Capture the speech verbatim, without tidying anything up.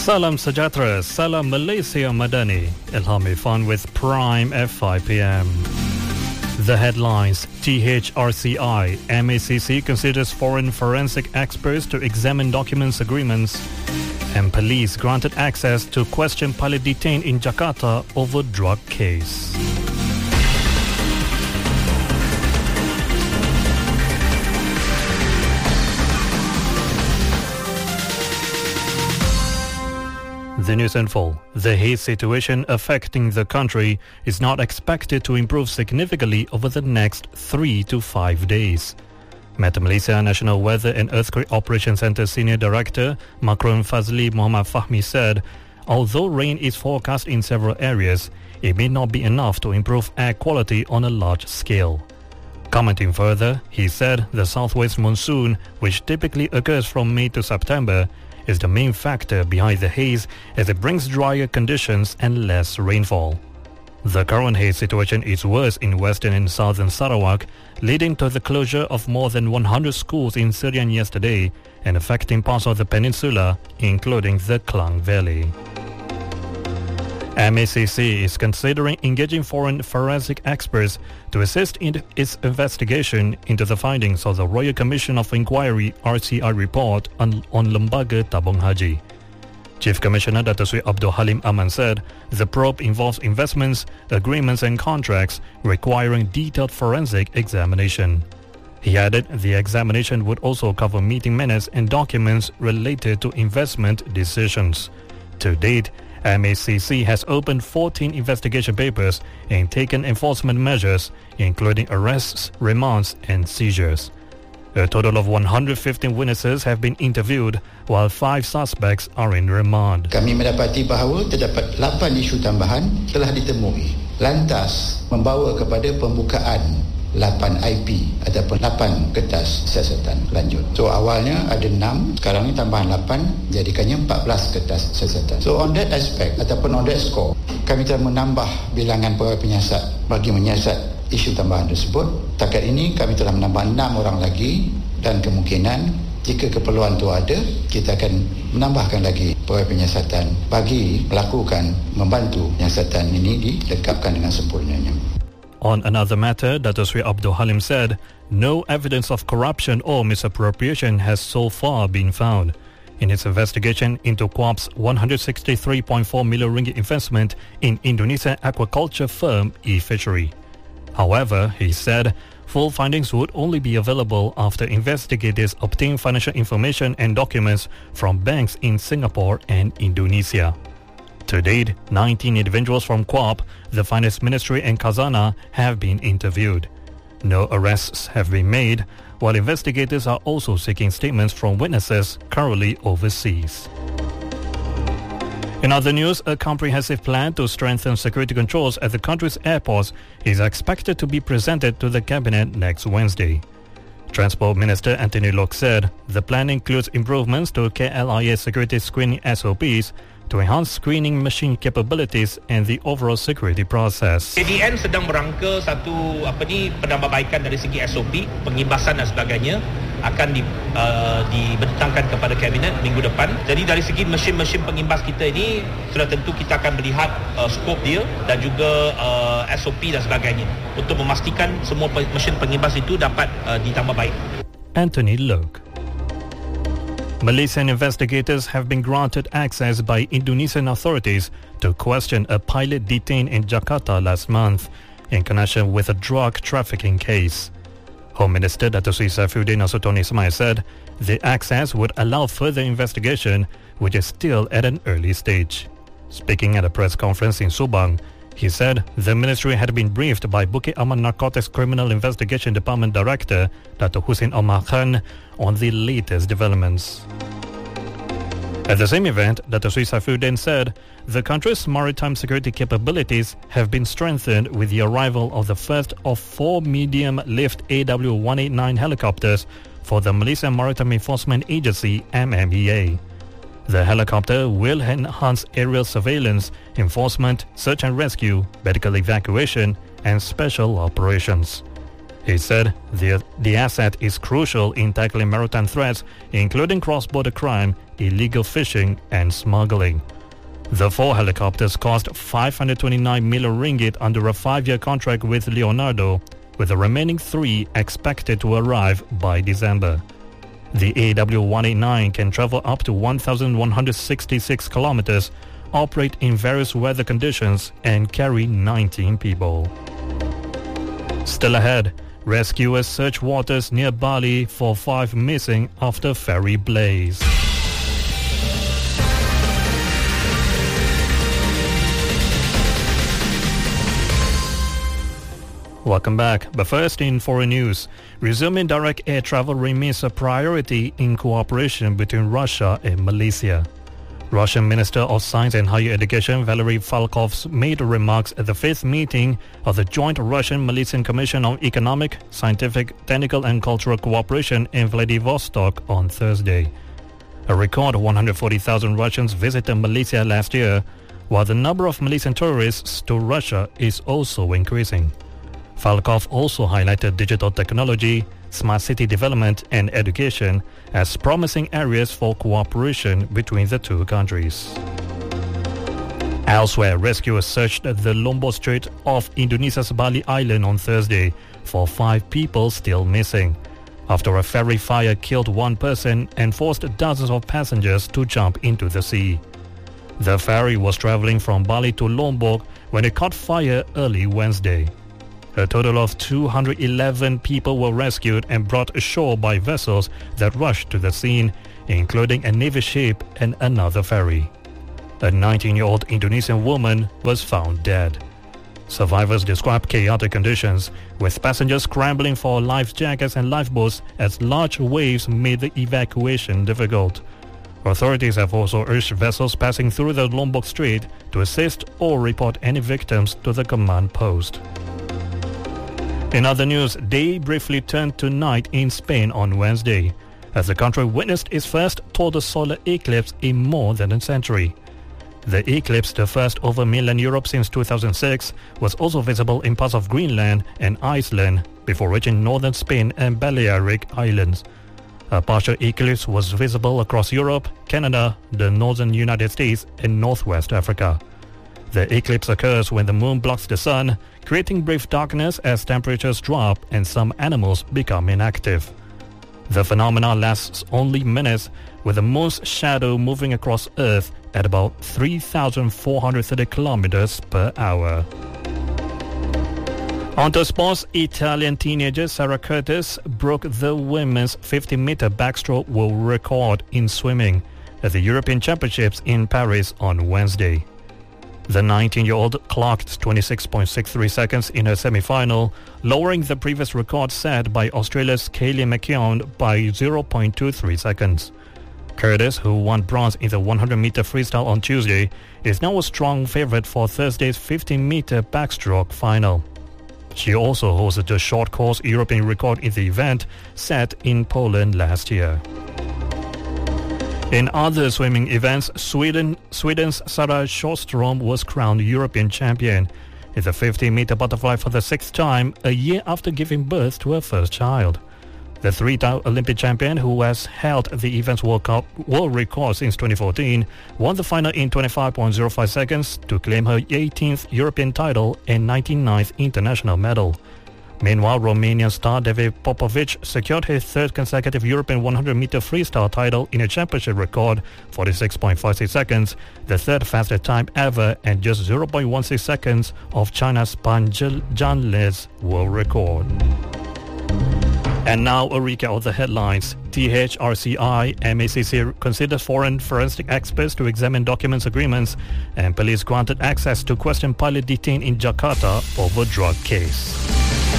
Salam Sejahtera, Salam Malaysia Madani. Ilham Irfan with Prime at five p.m. The headlines: T H R C I, M A C C considers foreign forensic experts to examine documents agreements, and police granted access to question pilot detained in Jakarta over drug case. The news in full. The haze situation affecting the country is not expected to improve significantly over the next three to five days. Met Malaysia National Weather and Earthquake Operations Centre Senior Director Makron Fazli Muhammad Fahmi said, although rain is forecast in several areas, it may not be enough to improve air quality on a large scale. Commenting further, he said the southwest monsoon, which typically occurs from May to September, is the main factor behind the haze as it brings drier conditions and less rainfall. The current haze situation is worse in western and southern Sarawak, leading to the closure of more than one hundred schools in Serian yesterday and affecting parts of the peninsula, including the Klang Valley. M A C C is considering engaging foreign forensic experts to assist in its investigation into the findings of the Royal Commission of Inquiry R C I report on, on Lembaga Tabung Haji. Chief Commissioner Dato Sri Abdul Halim Aman said the probe involves investments, agreements and contracts requiring detailed forensic examination. He added the examination would also cover meeting minutes and documents related to investment decisions. To date, M A C C has opened fourteen investigation papers and taken enforcement measures, including arrests, remands and seizures. A total of one hundred fifteen witnesses have been interviewed, while five suspects are in remand. Kami mendapati bahawa terdapat lapan isu tambahan telah ditemui, lantas membawa kepada pembukaan lapan I P ataupun lapan kertas siasatan lanjut. So awalnya ada enam, sekarang ni tambahan lapan, jadikannya empat belas kertas siasatan. So on that aspect ataupun on that score, kami telah menambah bilangan pegawai penyiasat bagi menyiasat isu tambahan tersebut. Takat ini kami telah menambah enam orang lagi dan kemungkinan jika keperluan itu ada, kita akan menambahkan lagi pegawai penyiasatan bagi melakukan membantu penyiasatan ini dilengkapkan dengan sempurnanya. On another matter, Dato Sri Abdul Halim said, no evidence of corruption or misappropriation has so far been found in its investigation into Q A P's one hundred sixty-three point four million ringgit investment in Indonesian aquaculture firm eFishery. However, he said, full findings would only be available after investigators obtain financial information and documents from banks in Singapore and Indonesia. To date, nineteen individuals from Q A P, the Finance Ministry and Khazanah have been interviewed. No arrests have been made, while investigators are also seeking statements from witnesses currently overseas. In other news, a comprehensive plan to strengthen security controls at the country's airports is expected to be presented to the Cabinet next Wednesday. Transport Minister Anthony Lok said the plan includes improvements to K L I A security screening S O Ps to enhance screening machine capabilities and the overall security process. K D N sedang merangka satu apa ni penambahbaikan dari segi S O P, pengibasan dan sebagainya akan di, uh, dibentangkan kepada kabinet minggu depan. Jadi dari segi mesin-mesin pengibas kita ini sudah tentu kita akan melihat uh, skop dia dan juga uh, S O P dan sebagainya untuk memastikan semua mesin pengibas itu dapat uh, ditambah baik. Anthony Lok. Malaysian investigators have been granted access by Indonesian authorities to question a pilot detained in Jakarta last month in connection with a drug trafficking case. Home Minister Dato Sri Saifuddin Asuton Ismail said the access would allow further investigation, which is still at an early stage. Speaking at a press conference in Subang, he said the ministry had been briefed by Bukit Aman Narcotics Criminal Investigation Department Director Dato Hussein Omar Khan on the latest developments. At the same event, Dato Sri Saifuddin said the country's maritime security capabilities have been strengthened with the arrival of the first of four medium-lift A W one eighty-nine helicopters for the Malaysian Maritime Enforcement Agency M M E A. The helicopter will enhance aerial surveillance, enforcement, search and rescue, medical evacuation, and special operations. He said the, the asset is crucial in tackling maritime threats, including cross-border crime, illegal fishing and smuggling. The four helicopters cost five hundred twenty-nine million ringgit under a five-year contract with Leonardo, with the remaining three expected to arrive by December. The A W one eighty-nine can travel up to one thousand one hundred sixty-six kilometers, operate in various weather conditions, and carry nineteen people. Still ahead, rescuers search waters near Bali for five missing after ferry blaze. Welcome back. But first, in foreign news, resuming direct air travel remains a priority in cooperation between Russia and Malaysia. Russian Minister of Science and Higher Education Valery Falkov made remarks at the fifth meeting of the Joint Russian-Malaysian Commission on Economic, Scientific, Technical and Cultural Cooperation in Vladivostok on Thursday. A record one hundred forty thousand Russians visited Malaysia last year, while the number of Malaysian tourists to Russia is also increasing. Falkov also highlighted digital technology, smart city development and education as promising areas for cooperation between the two countries. Elsewhere, rescuers searched the Lombok Strait off Indonesia's Bali Island on Thursday for five people still missing, after a ferry fire killed one person and forced dozens of passengers to jump into the sea. The ferry was traveling from Bali to Lombok when it caught fire early Wednesday. A total of two hundred eleven people were rescued and brought ashore by vessels that rushed to the scene, including a Navy ship and another ferry. A nineteen-year-old Indonesian woman was found dead. Survivors described chaotic conditions, with passengers scrambling for life jackets and lifeboats as large waves made the evacuation difficult. Authorities have also urged vessels passing through the Lombok Strait to assist or report any victims to the command post. In other news, day briefly turned to night in Spain on Wednesday, as the country witnessed its first total solar eclipse in more than a century. The eclipse, the first over mainland Europe since two thousand six, was also visible in parts of Greenland and Iceland before reaching northern Spain and Balearic Islands. A partial eclipse was visible across Europe, Canada, the northern United States, and northwest Africa. The eclipse occurs when the moon blocks the sun, creating brief darkness as temperatures drop and some animals become inactive. The phenomenon lasts only minutes, with the moon's shadow moving across Earth at about three thousand four hundred thirty kilometers per hour. On to sports, Italian teenager Sarah Curtis broke the women's fifty meter backstroke world record in swimming at the European Championships in Paris on Wednesday. The nineteen-year-old clocked twenty-six point six three seconds in her semi-final, lowering the previous record set by Australia's Kaylee McKeown by zero point two three seconds. Curtis, who won bronze in the one hundred meter freestyle on Tuesday, is now a strong favorite for Thursday's fifty meter backstroke final. She also holds the short course European record in the event set in Poland last year. In other swimming events, Sweden, Sweden's Sara Sjöström was crowned European champion in the fifty meter butterfly for the sixth time, a year after giving birth to her first child. The three-time Olympic champion, who has held the event's World Cup world record since twenty fourteen, won the final in twenty-five point zero five seconds to claim her eighteenth European title and ninety-ninth international medal. Meanwhile, Romanian star David Popovic secured his third consecutive European one hundred meter freestyle title in a championship record, forty-six point five six seconds, the third fastest time ever, and just zero point one six seconds of China's Pan Jianli's world record. And now a recap of the headlines. T H R C I, M A C C considers foreign forensic experts to examine documents agreements, and police granted access to question pilot detained in Jakarta over drug case.